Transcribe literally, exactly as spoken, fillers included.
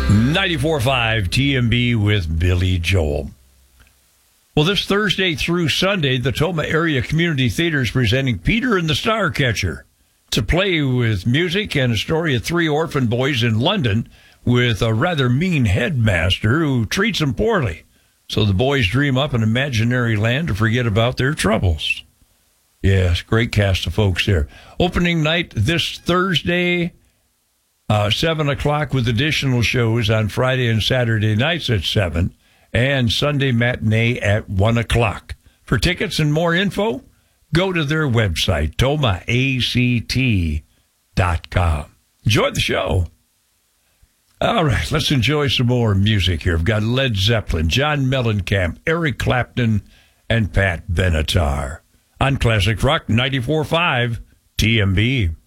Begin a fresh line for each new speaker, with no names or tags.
ninety-four point five T M B with Billy Joel. Well, this Thursday through Sunday, the Toma Area Community Theater is presenting Peter and the Starcatcher. It's a play with music and a story of three orphan boys in London with a rather mean headmaster who treats them poorly. So the boys dream up an imaginary land to forget about their troubles. Yes, great cast of folks there. Opening night this Thursday, uh, seven o'clock, with additional shows on Friday and Saturday nights at seven, and Sunday matinee at one o'clock. For tickets and more info, go to their website, toma a c t dot com. Enjoy the show. All right, let's enjoy some more music here. We've got Led Zeppelin, John Mellencamp, Eric Clapton, and Pat Benatar on Classic Rock ninety-four point five T M B.